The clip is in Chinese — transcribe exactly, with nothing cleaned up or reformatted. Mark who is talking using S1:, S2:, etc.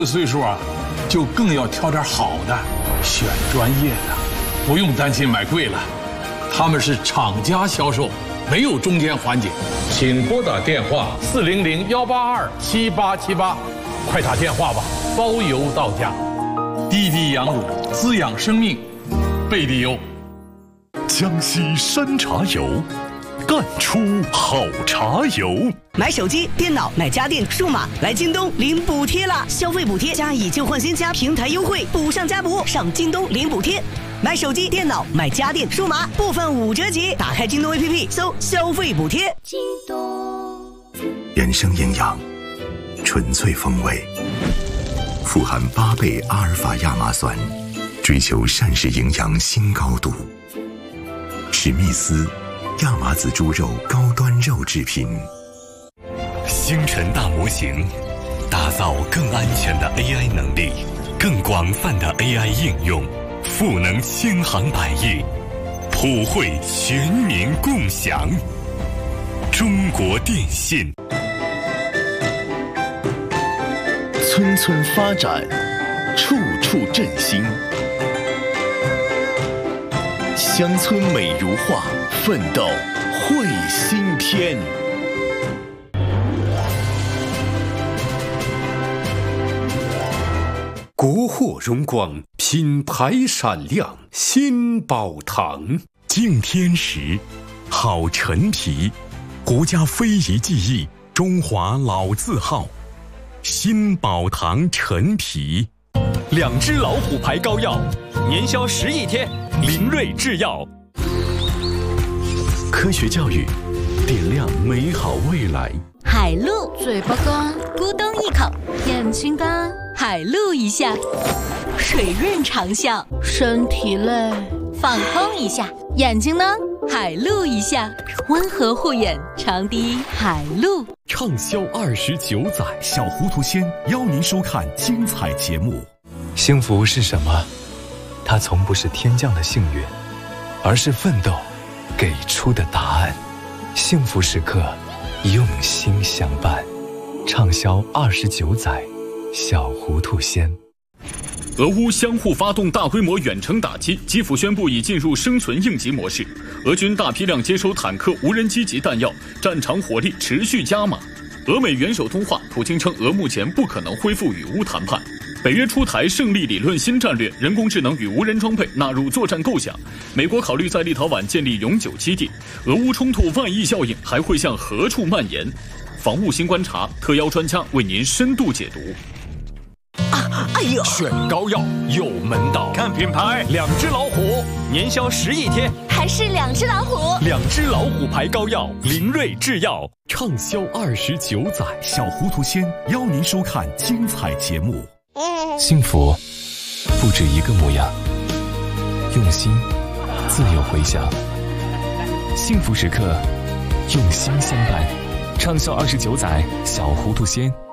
S1: 岁数啊，就更要挑点好的，选专业的，不用担心买贵了。他们是厂家销售，没有中间环节。请拨打电话四零零幺八二七八七八，快打电话吧，包邮到家。滴滴羊乳滋养生命，贝蒂优。
S2: 江西山茶油，干出好茶油。
S3: 买手机、电脑、买家电、数码，来京东领补贴啦！消费补贴加以旧换新加平台优惠，补上加补，上京东领补贴。买手机、电脑、买家电、数码，部分五折起。打开京东 A P P 搜消费补贴。京
S4: 东原生营养，纯粹风味，富含八倍阿尔法亚麻酸，追求膳食营养新高度。史密斯亚麻籽猪肉高端肉制品。
S2: 星辰大模型，打造更安全的 A I 能力，更广泛的 A I 应用，赋能千行百业，普惠全民共享。中国电信。
S5: 村村发展，处处振兴。乡村美如画，奋斗绘新天。
S6: 国货荣光，品牌闪亮，新宝堂。
S2: 敬天时，好陈皮，国家非遗技艺，中华老字号。新宝堂陈皮，
S7: 两只老虎牌膏药，年销十亿天，林瑞制药。
S5: 科学教育，点亮美好未来。
S8: 海露，嘴巴干，咕咚一口；眼睛干，海露一下；水润长效，身体累，放空一下；眼睛呢，海露一下，温和护眼，长滴海露。
S2: 畅销二十九载，小糊涂仙邀您收看精彩节目。
S9: 幸福是什么？它从不是天降的幸运，而是奋斗给出的答案。幸福时刻，用心相伴。畅销二十九载，小糊涂仙。
S10: 俄乌相互发动大规模远程打击，基辅宣布已进入生存应急模式。俄军大批量接收坦克、无人机及弹药，战场火力持续加码。俄美元首通话，普京称俄目前不可能恢复与乌谈判。北约出台胜利理论新战略，人工智能与无人装备纳入作战构想。美国考虑在立陶宛建立永久基地。俄乌冲突外溢效应还会向何处蔓延？防务新观察，特邀专家为您深度解读。
S3: 啊，哎呦！
S7: 选膏药有门道，看品牌，两只老虎，年销十亿天，
S8: 还是两只老虎。
S7: 两只老虎牌膏药，林瑞制药。
S2: 畅销二十九载，小糊涂仙邀您收看精彩节目。
S9: 幸福不止一个模样，用心自有回响。幸福时刻，用心相伴。畅销二十九载，小糊涂仙